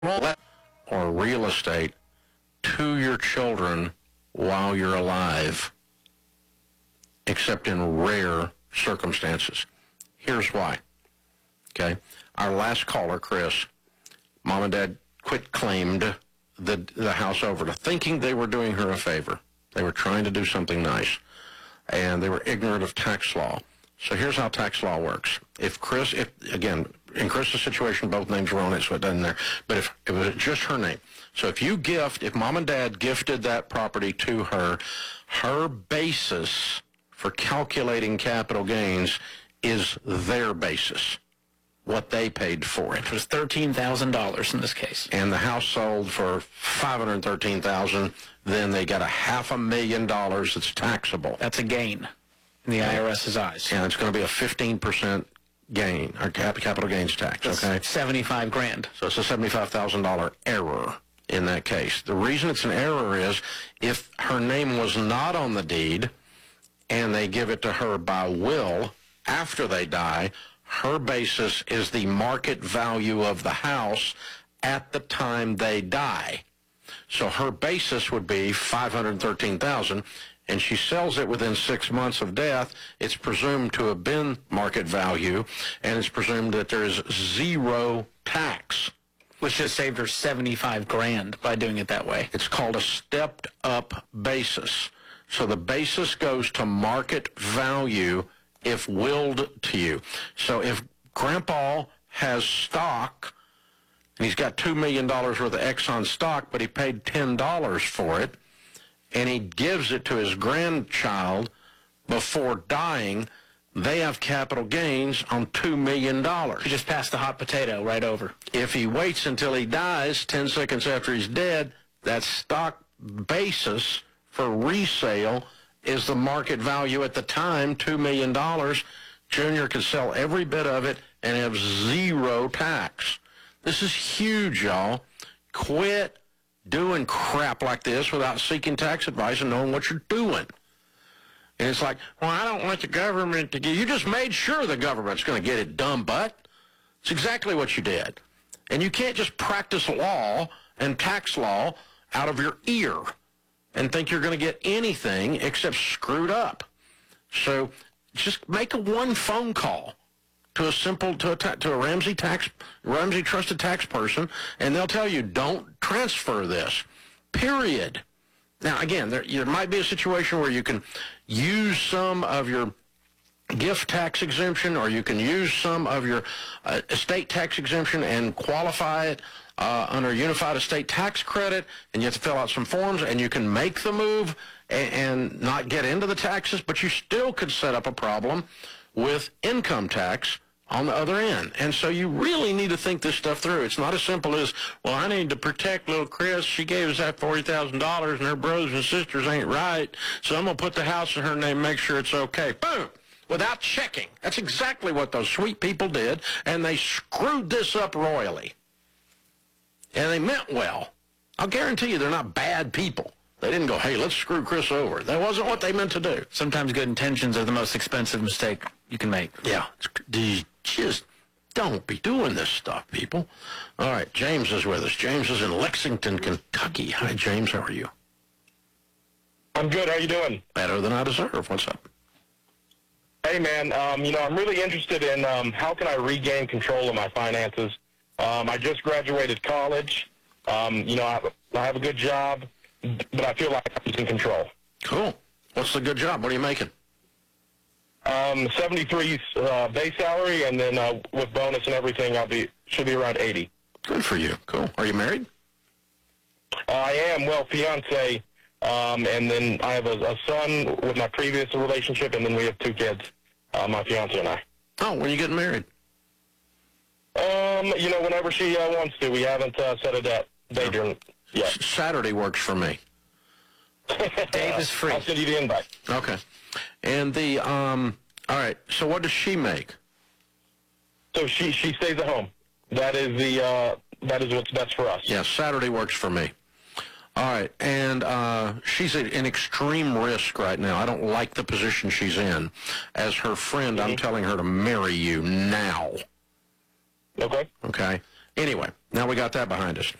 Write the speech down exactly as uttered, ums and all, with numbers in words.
or real estate to your children while you're alive, except in rare circumstances. Here's why. Okay? Our last caller, Chris, Mom and Dad quit claimed the, the house over to thinking they were doing her a favor. They were trying to do something nice, and they were ignorant of tax law. So here's how tax law works. If Chris, if again, in Chris's situation, both names were on it, so it doesn't there. But if it was just her name. So if you gift, if Mom and Dad gifted that property to her, her basis for calculating capital gains is their basis, what they paid for it. It was thirteen thousand dollars in this case. And the house sold for five hundred thirteen thousand dollars, then they got a half a million dollars that's taxable. That's a gain in the IRS's eyes. And it's going to be a fifteen percent gain, or cap capital gains tax, That's okay? seventy-five grand. So it's a seventy-five thousand dollars error in that case. The reason it's an error is if her name was not on the deed and they give it to her by will after they die, her basis is the market value of the house at the time they die. So her basis would be five hundred thirteen thousand dollars, and she sells it within six months of death. It's presumed to have been market value, and it's presumed that there is zero tax. Which just saved her seventy-five grand by doing it that way. It's called a stepped up basis. So the basis goes to market value if willed to you. So if Grandpa has stock, and he's got two million dollars worth of Exxon stock, but he paid ten dollars for it, and he gives it to his grandchild before dying, they have capital gains on two million dollars. You just passed the hot potato right over. If he waits until he dies, ten seconds after he's dead, that stock basis for resale is the market value at the time, two million dollars. Junior could sell every bit of it and have zero tax. This is huge, y'all. Quit doing crap like this without seeking tax advice and knowing what you're doing. And it's like, well, I don't want the government to get... You just made sure the government's going to get it, dumb butt. It's exactly what you did. And you can't just practice law and tax law out of your ear and think you're going to get anything except screwed up. So just make a one phone call to a simple, to a, to a Ramsey tax, Ramsey trusted tax person, and they'll tell you, don't transfer this, period. Now, again, there, there might be a situation where you can use some of your gift tax exemption, or you can use some of your uh, estate tax exemption and qualify it uh, under unified estate tax credit, and you have to fill out some forms, and you can make the move and, and not get into the taxes, but you still could set up a problem with income tax on the other end. And so you really need to think this stuff through. It's not as simple as, well, I need to protect little Chris. She gave us that forty thousand dollars, and her brothers and sisters ain't right, so I'm going to put the house in her name, make sure it's okay. Boom! Without checking. That's exactly what those sweet people did, and they screwed this up royally. And they meant well. I'll guarantee you they're not bad people. They didn't go, hey, let's screw Chris over. That wasn't what they meant to do. Sometimes good intentions are the most expensive mistake you can make. Yeah. Just don't be doing this stuff, people. All right, James is with us. James is in Lexington, Kentucky. Hi, James. How are you? I'm good. How you doing? Better than I deserve. What's up? Hey, man. Um, you know, I'm really interested in um, how can I regain control of my finances. Um, I just graduated college. Um, you know, I, I have a good job, but I feel like I'm in control. Cool. What's the good job? What are you making? Um, seventy-three uh, base salary, and then uh, with bonus and everything, I'll be should be around eighty. Good for you. Cool. Are you married? Uh, I am. Well, fiance, um, and then I have a, a son with my previous relationship, and then we have two kids, uh, my fiance and I. Oh, when are you getting married? Um, you know, whenever she uh, wants to. We haven't uh, set a date yet. S Saturday works for me. Dave is free. I'll send you the invite. Okay. And the, um, all right, so what does she make? So she, she stays at home. That is the, uh, that is what's best for us. Yeah, Saturday works for me. All right, and uh, she's at an extreme risk right now. I don't like the position she's in. As her friend, mm-hmm. I'm telling her to marry you now. Okay. Okay. Anyway, now we got that behind us.